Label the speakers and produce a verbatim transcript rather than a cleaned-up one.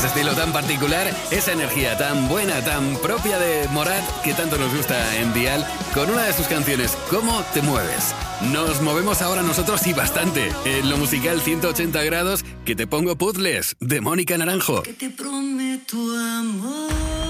Speaker 1: Ese estilo tan particular, esa energía tan buena, tan propia de Morat, que tanto nos gusta en Dial, con una de sus canciones, ¿Cómo te mueves? Nos movemos ahora nosotros y bastante, en lo musical ciento ochenta grados, que te pongo puzzles, de Mónica Naranjo.
Speaker 2: Que te prometo amor.